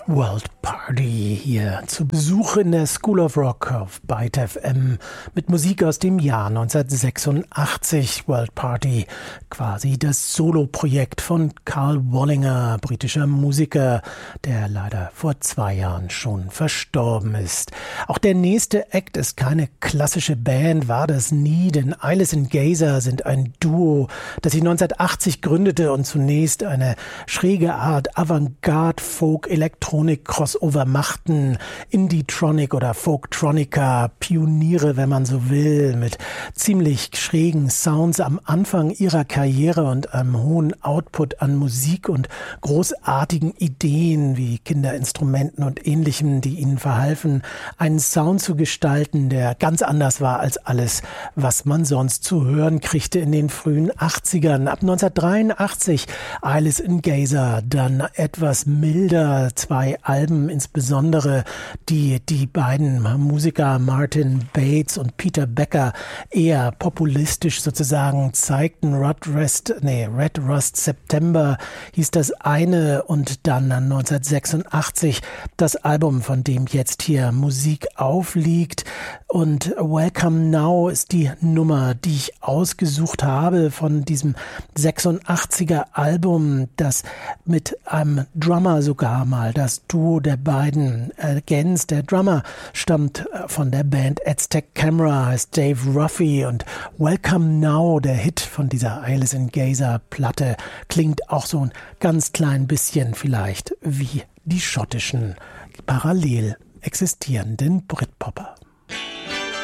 World Party hier zu Besuch in der School of Rock auf Byte FM mit Musik aus dem Jahr 1986. World Party, quasi das Soloprojekt von Karl Wallinger, britischer Musiker, der leider vor 2 Jahren schon verstorben ist. Auch der nächste Act ist keine klassische Band, war das nie, denn Eyeless & Gazer sind ein Duo, das sich 1980 gründete und zunächst eine schräge Art Avantgarde, Folk, Elektronik, Crossover machten, Indie-Tronic oder Folktronica, Pioniere, wenn man so will, mit ziemlich schrägen Sounds am Anfang ihrer Karriere und einem hohen Output an Musik und großartigen Ideen wie Kinderinstrumenten und Ähnlichem, die ihnen verhalfen, einen Sound zu gestalten, der ganz anders war als alles, was man sonst zu hören kriegte in den frühen 80ern. Ab 1983 Eyeless & Gazer, dann etwas milder, 2 Alben, insbesondere die beiden Musiker Martin Bates und Peter Becker eher populistisch sozusagen zeigten. Red Rust September hieß das eine und dann 1986 das Album, von dem jetzt hier Musik aufliegt. Und Welcome Now ist die Nummer, die ich ausgesucht habe von diesem 86er Album, das mit einem Drummer sogar mal das Duo der beiden ergänzt. Der Drummer stammt von der Band Aztec Camera, heißt Dave Ruffy, und Welcome Now, der Hit von dieser Eyeless & Gazer Platte, klingt auch so ein ganz klein bisschen vielleicht wie die schottischen parallel existierenden Britpopper.